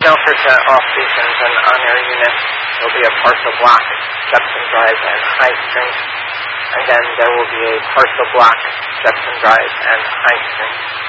filter to off seasons, and on your unit there will be a parcel block, steps and drive, and high strength. And then there will be a parcel block, steps and drive, and high strength.